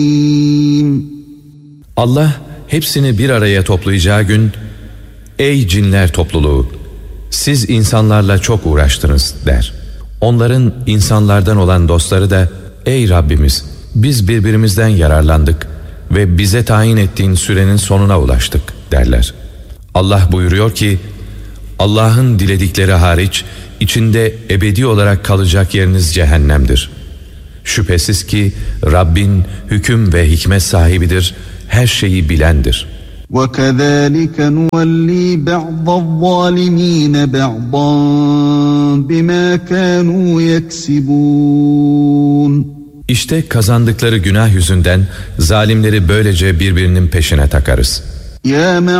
Allah hepsini bir araya toplayacağı gün, ey cinler topluluğu, siz insanlarla çok uğraştınız der. Onların insanlardan olan dostları da, ey Rabbimiz, biz birbirimizden yararlandık ve bize tayin ettiğin sürenin sonuna ulaştık derler. Allah buyuruyor ki, Allah'ın diledikleri hariç içinde ebedi olarak kalacak yeriniz cehennemdir. Şüphesiz ki Rabbin hüküm ve hikmet sahibidir, her şeyi bilendir. وَكَذَٰلِكَ نُوَلِّي بَعْضَ الظَّالِمِينَ بَعْضًا بِمَا كَانُوا يَكْسِبُونَ İşte kazandıkları günah yüzünden zalimleri böylece birbirinin peşine takarız. يَا